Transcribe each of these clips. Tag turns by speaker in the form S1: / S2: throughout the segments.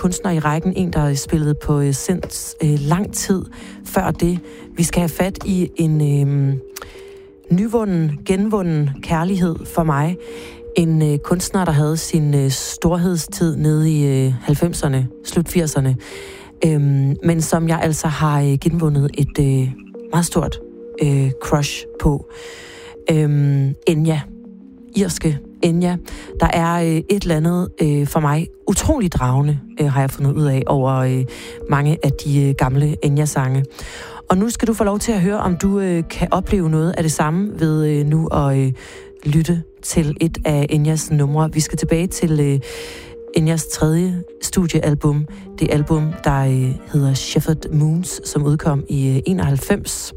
S1: kunstner i rækken. En, der spillede på synth lang tid før det. Vi skal have fat i en genvunden kærlighed for mig. En kunstner, der havde sin storhedstid nede i 90'erne, slut 80'erne. Men som jeg altså har genvundet et meget stort crush på. Enya. Irske Enya. Der er et eller andet for mig utroligt dragende, har jeg fundet ud af, over mange af de gamle Enya-sange. Og nu skal du få lov til at høre, om du kan opleve noget af det samme ved nu at lytte til et af Enyas numre. Vi skal tilbage til Enyas tredje studiealbum. Det album, der hedder Shepherd Moons, som udkom i 91.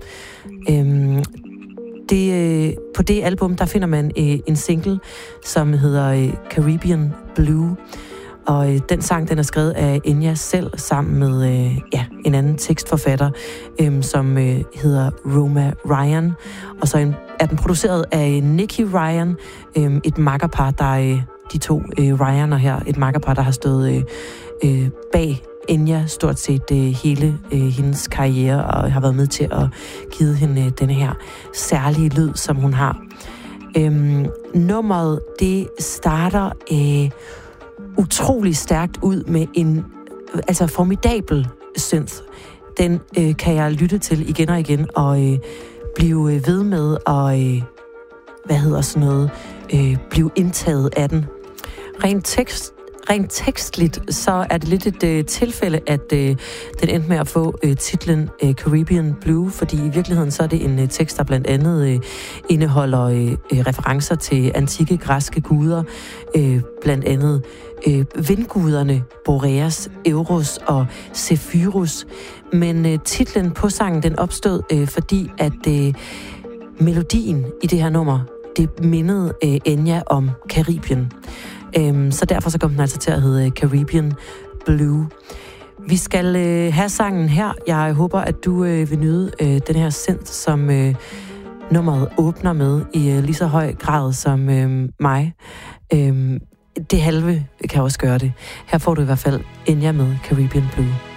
S1: På det album, der finder man en single, som hedder Caribbean Blue. Og den sang, den er skrevet af Enya selv, sammen med en anden tekstforfatter, som hedder Roma Ryan. Og så er den produceret af Nicky Ryan, et makkerpar, der de to Ryaner her, et makkerpar, der har stået bag Enya stort set hele hendes karriere, og har været med til at give hende denne her særlige lyd, som hun har. Nummeret, det starter utrolig stærkt ud med en formidabel synth. Den kan jeg lytte til igen og igen, og blive ved med at blive indtaget af den. Rent tekstligt, så er det lidt et tilfælde, at den endte med at få titlen Caribbean Blue, fordi i virkeligheden så er det en tekst, der blandt andet indeholder referencer til antikke græske guder, blandt andet vindguderne Boreas, Eros og Zephyrus. Men titlen på sangen, den opstod, fordi at melodien i det her nummer, det mindede Enya om Karibien. Så derfor så kom den altså til at hedde Caribbean Blue. Vi skal have sangen her. Jeg håber, at du vil nyde den her synth, som nummeret åbner med i lige så høj grad som mig. Det halve kan også gøre det. Her får du i hvert fald Enya med Caribbean Blue.